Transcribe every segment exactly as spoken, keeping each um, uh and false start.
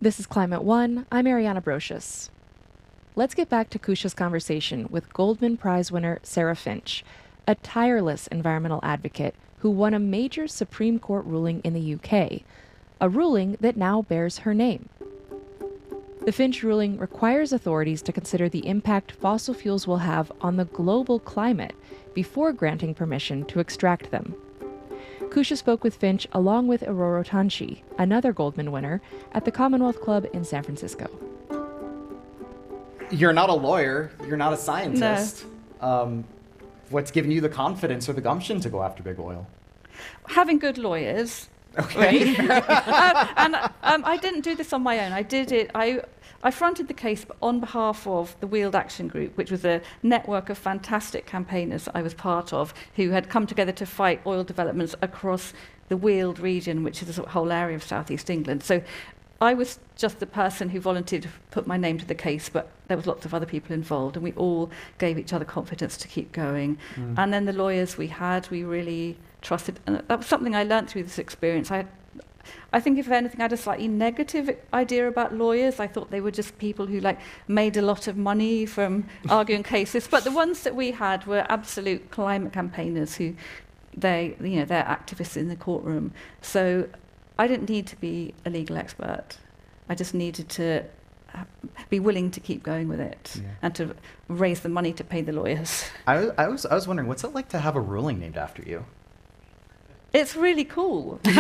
This is Climate One. I'm Ariana Brocious. Let's get back to Kusha's conversation with Goldman Prize winner Sarah Finch, a tireless environmental advocate who won a major Supreme Court ruling in the U K, a ruling that now bears her name. The Finch ruling requires authorities to consider the impact fossil fuels will have on the global climate before granting permission to extract them. Kusha spoke with Finch along with Iroro Tanchi, another Goldman winner, at the Commonwealth Club in San Francisco. You're not a lawyer. You're not a scientist. No. Um, what's given you the confidence or the gumption to go after big oil? Having good lawyers. Okay. Right? um, and um, I didn't do this on my own. I did it. I I fronted the case on behalf of the Weald Action Group, which was a network of fantastic campaigners that I was part of, who had come together to fight oil developments across the Weald region, which is a whole area of southeast England. So I was just the person who volunteered to put my name to the case, but there was lots of other people involved, and we all gave each other confidence to keep going. Mm. And then the lawyers we had, we really trusted. And that was something I learned through this experience. I had I think, if anything, I had a slightly negative idea about lawyers. I thought they were just people who like made a lot of money from arguing cases. But the ones that we had were absolute climate campaigners who, they, you know, they're activists in the courtroom. So I didn't need to be a legal expert. I just needed to be willing to keep going with it yeah. and to raise the money to pay the lawyers. I, I was I was wondering, what's it like to have a ruling named after you? It's really cool. like,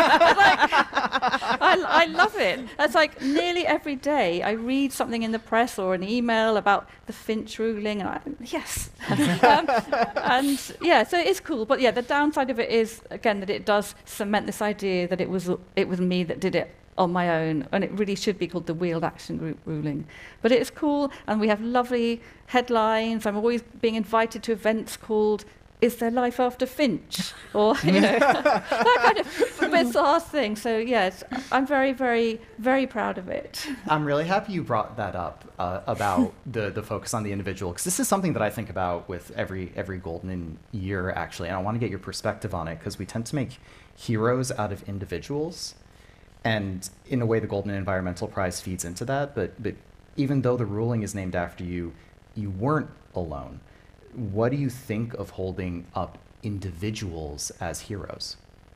I, I love it. It's like nearly every day I read something in the press or an email about the Finch ruling, and I think, yes. um, and yeah, so it's cool. But yeah, the downside of it is, again, that it does cement this idea that it was it was me that did it on my own, and it really should be called the Weald Action Group ruling. But it's cool, and we have lovely headlines. I'm always being invited to events called Is There Life After Finch? Or, you know, that kind of bizarre thing. So, yes, I'm very, very, very proud of it. I'm really happy you brought that up uh, about the, the focus on the individual, because this is something that I think about with every every Goldman year, actually, and I want to get your perspective on it, because we tend to make heroes out of individuals, and in a way the Goldman Environmental Prize feeds into that, but but even though the ruling is named after you, you weren't alone. What do you think of holding up individuals as heroes?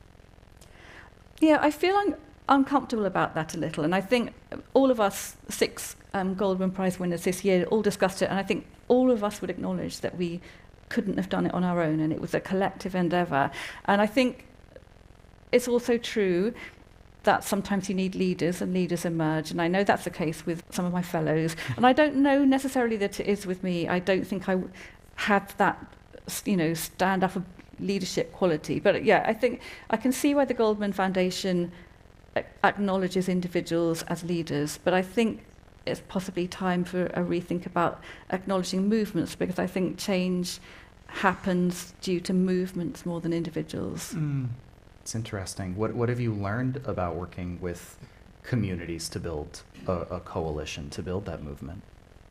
Yeah, I feel un- uncomfortable about that a little. And I think all of us, six um, Goldman Prize winners this year, all discussed it. And I think all of us would acknowledge that we couldn't have done it on our own, and it was a collective endeavor. And I think it's also true that sometimes you need leaders, and leaders emerge. And I know that's the case with some of my fellows. And I don't know necessarily that it is with me. I don't think I w- had that, you know, stand up for leadership quality. But yeah, I think I can see why the Goldman Foundation a- acknowledges individuals as leaders. But I think it's possibly time for a rethink about acknowledging movements, because I think change happens due to movements more than individuals. Mm. It's interesting. What what have you learned about working with communities to build a, a coalition, to build that movement?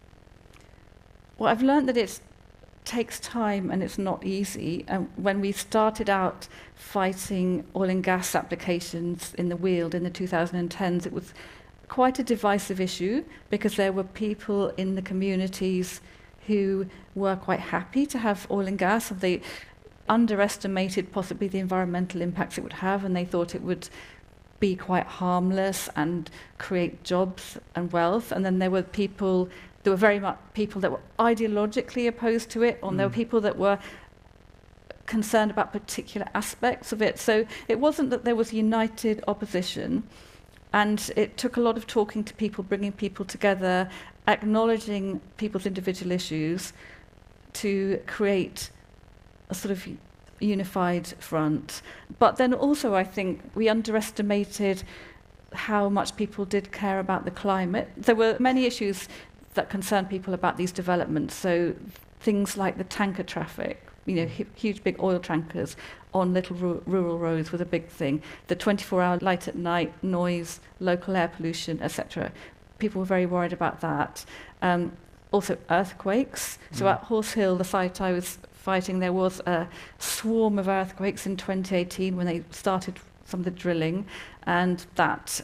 Well, I've learned that it takes time and it's not easy. And when we started out fighting oil and gas applications in the Weald in the two thousand tens, it was quite a divisive issue, because there were people in the communities who were quite happy to have oil and gas, and they underestimated possibly the environmental impacts it would have, and they thought it would be quite harmless and create jobs and wealth. And then there were people, there were very much people that were ideologically opposed to it, and mm. there were people that were concerned about particular aspects of it. So it wasn't that there was united opposition, and it took a lot of talking to people, bringing people together, acknowledging people's individual issues to create a sort of unified front. But then also I think we underestimated how much people did care about the climate. There were many issues that concerned people about these developments. So things like the tanker traffic, you know, hu- huge big oil tankers on little ru- rural roads was a big thing. The twenty-four hour light at night, noise, local air pollution, et cetera. People were very worried about that. Um, also earthquakes. So Mm. at Horse Hill, the site I was fighting, there was a swarm of earthquakes in twenty eighteen when they started some of the drilling, and that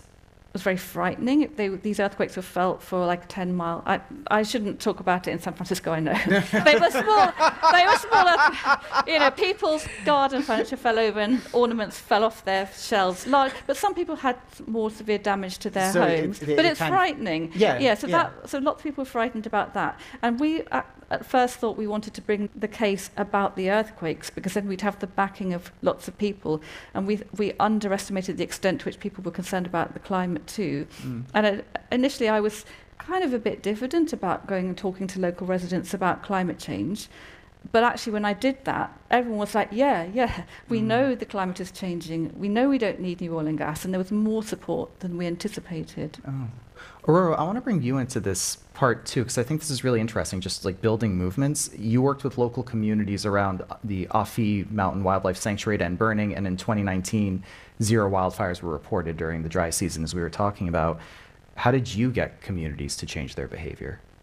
was very frightening. They, these earthquakes were felt for like ten miles. I, I shouldn't talk about it in San Francisco, I know. they were small, they were small, you know, people's garden furniture fell over and ornaments fell off their shelves. Large, but some people had more severe damage to their So it- homes. it- but it it's kind of- frightening. Yeah, Yeah, so, yeah. That, so lots of people were frightened about that. And we at, at first thought we wanted to bring the case about the earthquakes because then we'd have the backing of lots of people. And we, we underestimated the extent to which people were concerned about the climate too. Mm. And uh, initially I was kind of a bit diffident about going and talking to local residents about climate change. But actually when I did that, everyone was like, yeah, yeah, we Mm. know the climate is changing. We know we don't need new oil and gas. And there was more support than we anticipated. Oh. Aurora, I want to bring you into this part too, because I think this is really interesting, just like building movements. You worked with local communities around the Afi Mountain Wildlife Sanctuary to end burning, and in twenty nineteen, zero wildfires were reported during the dry season, as we were talking about. How did you get communities to change their behavior?